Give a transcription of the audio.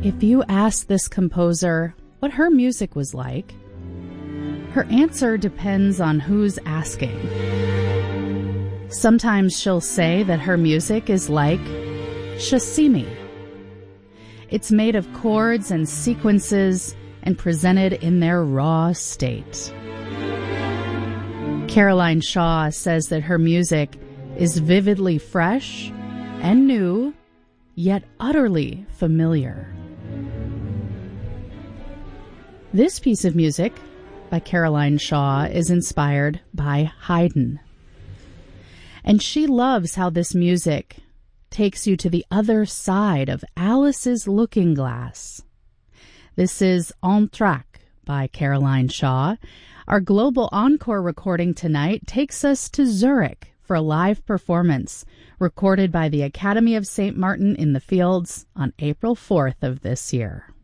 If you ask this composer what her music was like, her answer depends on who's asking. Sometimes she'll say that her music is like sashimi. It's made of chords and sequences and presented in their raw state. Caroline Shaw says that her music is vividly fresh and new, yet utterly familiar. This piece of music by Caroline Shaw is inspired by Haydn. And she loves how this music takes you to the other side of Alice's looking glass. This is Entr'acte by Caroline Shaw. Our global encore recording tonight takes us to Zurich for a live performance recorded by the Academy of St. Martin in the Fields on April 4th of this year.